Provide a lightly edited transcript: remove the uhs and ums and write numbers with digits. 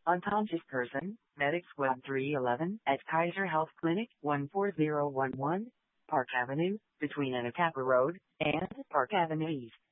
Unconscious person, Medics Web 311 at Kaiser Health Clinic, 14011, Park Avenue, between Anacapa Road and Park Avenue East.